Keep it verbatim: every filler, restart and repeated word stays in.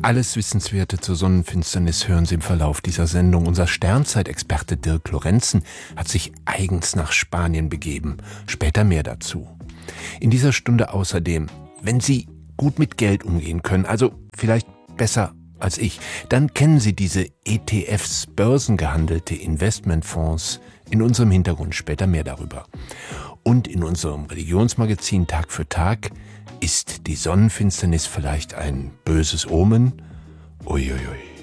Alles Wissenswerte zur Sonnenfinsternis hören Sie im Verlauf dieser Sendung. Unser Sternzeitexperte Dirk Lorenzen hat sich eigens nach Spanien begeben. Später mehr dazu. In dieser Stunde außerdem, wenn Sie gut mit Geld umgehen können, also vielleicht besser als ich, dann kennen Sie diese E T Fs, börsengehandelte Investmentfonds. In unserem Hintergrund später mehr darüber. Und in unserem Religionsmagazin Tag für Tag: Ist die Sonnenfinsternis vielleicht ein böses Omen? Uiuiui.